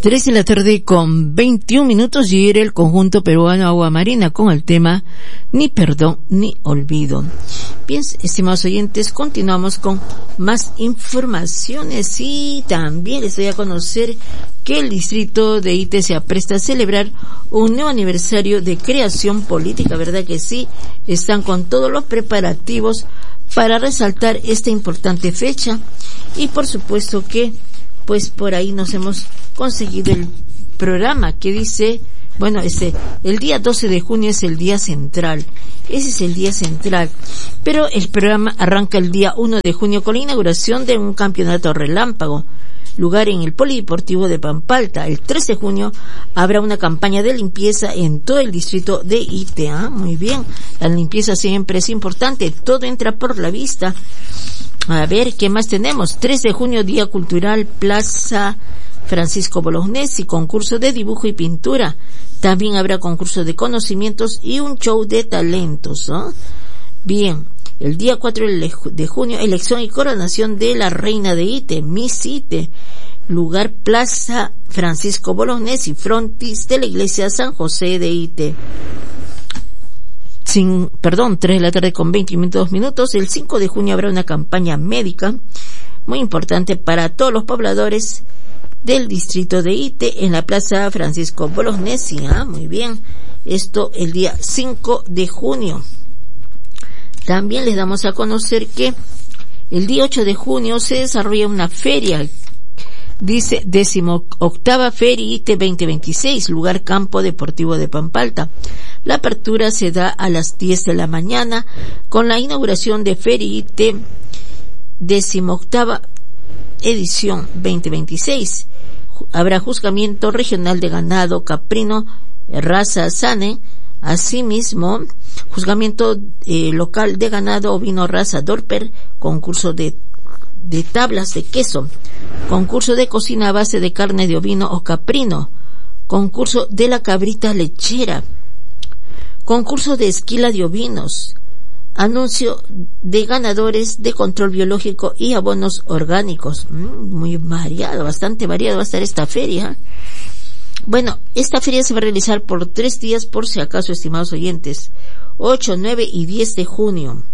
3 de la tarde con 21 minutos y era el conjunto peruano Agua Marina con el tema Ni Perdón ni Olvido. Bien, estimados oyentes, continuamos con más informaciones y también les doy a conocer que el distrito de Ite se apresta a celebrar un nuevo aniversario de creación política, ¿verdad que sí? Están con todos los preparativos para resaltar esta importante fecha y por supuesto que pues por ahí nos hemos conseguido el programa que dice, bueno, el día 12 de junio es el día central, ese es el día central, pero el programa arranca el día 1 de junio con la inauguración de un campeonato relámpago, lugar en el Polideportivo de Pampalta. El 3 de junio habrá una campaña de limpieza en todo el distrito de Ite. Muy bien, la limpieza siempre es importante, todo entra por la vista. A ver, ¿qué más tenemos? 3 de junio, Día Cultural, Plaza Francisco Bolognesi, concurso de dibujo y pintura. También habrá concurso de conocimientos y un show de talentos, ¿no? Bien, el día 4 de junio, elección y coronación de la reina de Ite, Miss Ite. Lugar Plaza Francisco Bolognesi, frontis de la iglesia San José de Ite. 3 de la tarde con 22 minutos. El 5 de junio habrá una campaña médica muy importante para todos los pobladores del distrito de Ite en la Plaza Francisco Bolognesi. Muy bien. Esto el día 5 de junio. También les damos a conocer que el día 8 de junio se desarrolla una feria, dice 18ª Feria Ite 2026, lugar Campo Deportivo de Pampalta. La apertura se da a las 10 de la mañana con la inauguración de Feria Ite 18ª edición 2026. Habrá juzgamiento regional de ganado caprino, raza Sane, asimismo juzgamiento local de ganado ovino raza Dorper, concurso de tablas de queso, concurso de cocina a base de carne de ovino o caprino, concurso de la cabrita lechera, concurso de esquila de ovinos, anuncio de ganadores de control biológico y abonos orgánicos. Muy variado, bastante variado va a estar esta feria. Bueno, esta feria se va a realizar por 3 días por si acaso, estimados oyentes, 8, 9 y 10 de junio.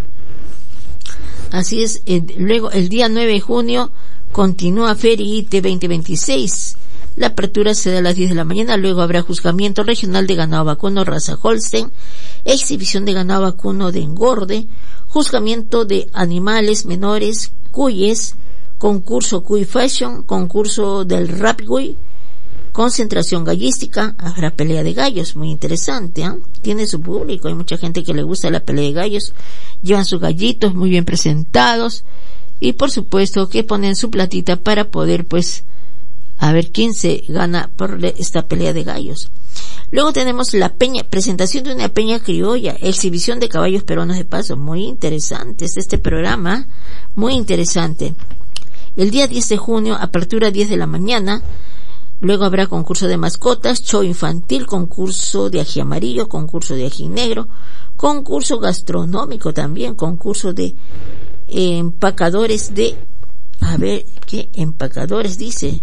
Así es, luego el día 9 de junio continúa Feria Ite 2026. La apertura se da a las 10 de la mañana, luego habrá juzgamiento regional de ganado vacuno raza Holstein, exhibición de ganado vacuno de engorde, juzgamiento de animales menores, cuyes, concurso cuy fashion, concurso del rap cuy, concentración gallística, habrá pelea de gallos, muy interesante, tiene su público, hay mucha gente que le gusta la pelea de gallos, llevan sus gallitos muy bien presentados y por supuesto que ponen su platita para poder pues a ver quién se gana por esta pelea de gallos. Luego tenemos la peña, presentación de una peña criolla, exhibición de caballos peruanos de paso, muy interesante este programa, muy interesante. El día 10 de junio, apertura 10 de la mañana, luego habrá concurso de mascotas, show infantil, concurso de ají amarillo, concurso de ají negro, concurso gastronómico también, concurso de empacadores de, a ver, ¿qué empacadores dice?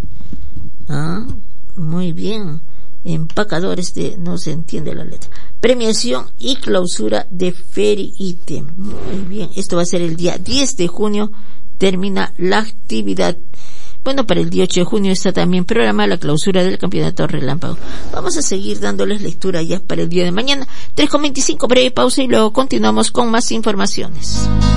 Muy bien, empacadores de, no se entiende la letra. Premiación y clausura de Feria Ite. Muy bien, esto va a ser el día 10 de junio, termina la actividad. Bueno, para el día 8 de junio está también programada la clausura del campeonato relámpago. Vamos a seguir dándoles lectura ya para el día de mañana. 3:25, breve pausa y luego continuamos con más informaciones.